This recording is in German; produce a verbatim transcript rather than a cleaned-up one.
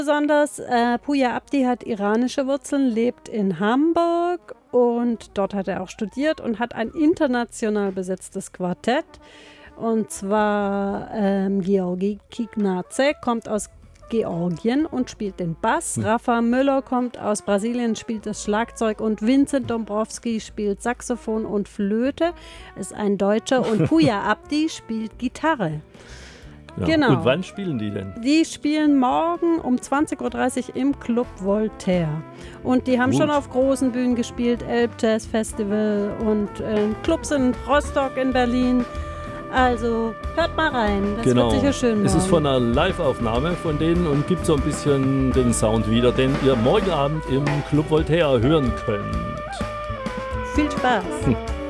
Besonders äh, Puja Abdi hat iranische Wurzeln, lebt in Hamburg und dort hat er auch studiert und hat ein international besetztes Quartett. Und zwar ähm, Georgi Kignace kommt aus Georgien und spielt den Bass. Hm. Rafa Müller kommt aus Brasilien, spielt das Schlagzeug und Vincent Dombrowski spielt Saxophon und Flöte, ist ein Deutscher und Puja Abdi spielt Gitarre. Ja. Genau. Und wann spielen die denn? Die spielen morgen um zwanzig Uhr dreißig im Club Voltaire. Und die haben Gut. schon auf großen Bühnen gespielt, Elb Jazz Festival und äh, Clubs in Rostock, in Berlin. Also hört mal rein, das genau. wird sicher schön morgen. Es ist von einer Live-Aufnahme von denen und gibt so ein bisschen den Sound wieder, den ihr morgen Abend im Club Voltaire hören könnt. Viel Spaß! Hm.